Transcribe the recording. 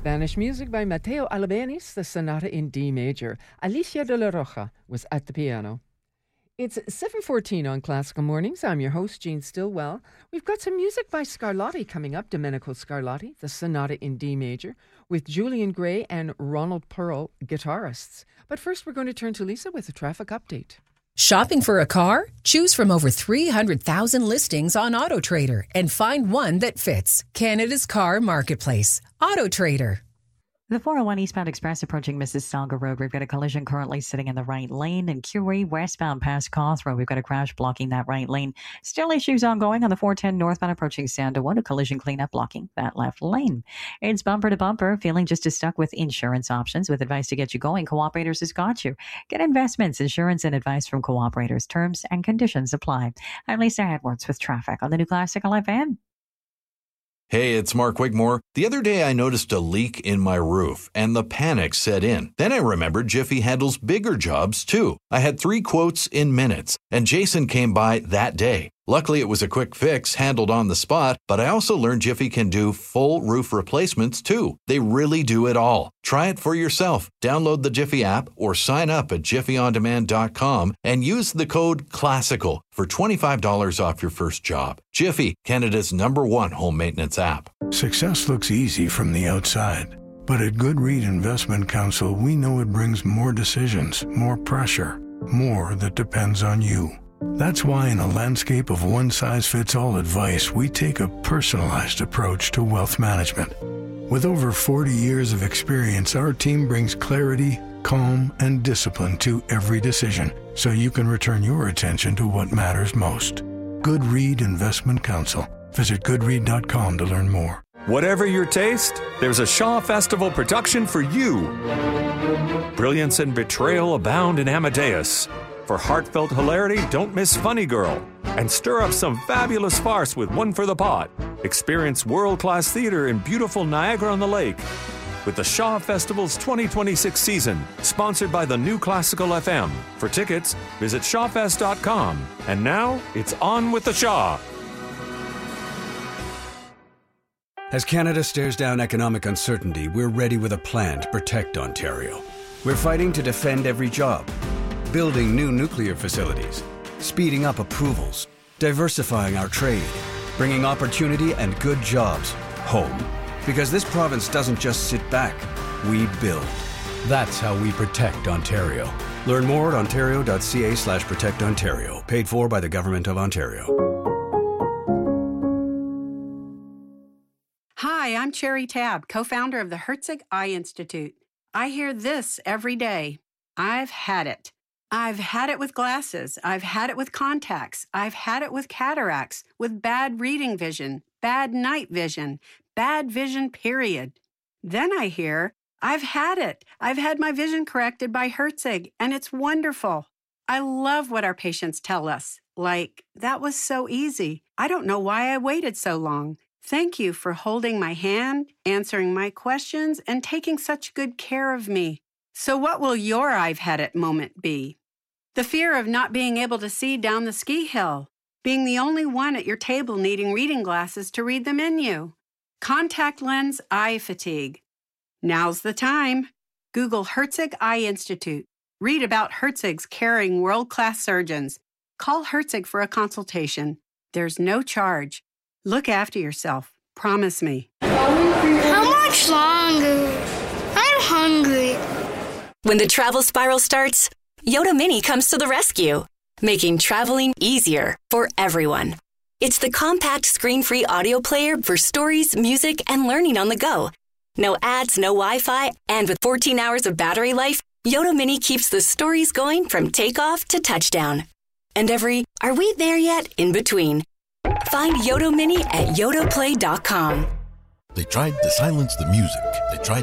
Spanish music by Mateo Albéniz, the Sonata in D major. Alicia de la Rocha was at the piano. It's 7:14 on Classical Mornings. I'm your host, Jean Stillwell. We've got some music by Scarlatti coming up, Domenico Scarlatti, the Sonata in D major, with Julian Gray and Ronald Pearl, guitarists. But first, we're going to turn to Lisa with a traffic update. Shopping for a car? Choose from over 300,000 listings on AutoTrader and find one that fits. Canada's car marketplace. AutoTrader. The 401 eastbound express approaching Mississauga Road. We've got a collision currently sitting in the right lane. And Curie westbound past Cawthron, we've got a crash blocking that right lane. Still issues ongoing on the 410 northbound approaching Sandowood. A collision cleanup blocking that left lane. It's bumper to bumper. Feeling just as stuck with insurance options? With advice to get you going, Cooperators has got you. Get investments, insurance, and advice from Cooperators. Terms and conditions apply. I'm Lisa Edwards with traffic on the New Classical FM. Hey, it's Mark Wigmore. The other day I noticed a leak in my roof and the panic set in. Then I remembered Jiffy handles bigger jobs too. I had 3 quotes in minutes and Jason came by that day. Luckily, it was a quick fix handled on the spot, but I also learned Jiffy can do full roof replacements too. They really do it all. Try it for yourself. Download the Jiffy app or sign up at jiffyondemand.com and use the code CLASSICAL for $25 off your first job. Jiffy, Canada's #1 home maintenance app. Success looks easy from the outside, but at Goodread Investment Counsel, we know it brings more decisions, more pressure, more that depends on you. That's why in a landscape of one-size-fits-all advice, we take a personalized approach to wealth management. With over 40 years of experience, our team brings clarity, calm, and discipline to every decision, so you can return your attention to what matters most. Goodread Investment Counsel. Visit goodread.com to learn more. Whatever your taste, there's a Shaw Festival production for you. Brilliance and betrayal abound in Amadeus. For heartfelt hilarity, don't miss Funny Girl. And stir up some fabulous farce with One for the Pot. Experience world-class theater in beautiful Niagara-on-the-Lake. With the Shaw Festival's 2026 season, sponsored by the New Classical FM. For tickets, visit shawfest.com. And now, it's on with the Shaw. As Canada stares down economic uncertainty, we're ready with a plan to protect Ontario. We're fighting to defend every job, building new nuclear facilities, speeding up approvals, diversifying our trade, bringing opportunity and good jobs home. Because this province doesn't just sit back, we build. That's how we protect Ontario. Learn more at ontario.ca/protectontario. Paid for by the Government of Ontario. Hi, I'm Cherry Tabb, co-founder of the Herzig Eye Institute. I hear this every day. I've had it. I've had it with glasses. I've had it with contacts. I've had it with cataracts, with bad reading vision, bad night vision, bad vision, period. Then I hear, I've had it. I've had my vision corrected by Herzig, and it's wonderful. I love what our patients tell us. Like, that was so easy. I don't know why I waited so long. Thank you for holding my hand, answering my questions, and taking such good care of me. So what will your I've had it moment be? The fear of not being able to see down the ski hill, being the only one at your table needing reading glasses to read the menu, contact lens eye fatigue. Now's the time. Google Herzig Eye Institute. Read about Herzig's caring world-class surgeons. Call Herzig for a consultation. There's no charge. Look after yourself. Promise me. How much longer? I'm hungry. When the travel spiral starts, Yoda Mini comes to the rescue, making traveling easier for everyone. It's the compact screen-free audio player for stories, music, and learning on the go. No ads, no Wi-Fi, and with 14 hours of battery life, Yoda Mini keeps the stories going from takeoff to touchdown. And every, are we there yet, in between. Find Yoda Mini at yodaplay.com. They tried to silence the music. They tried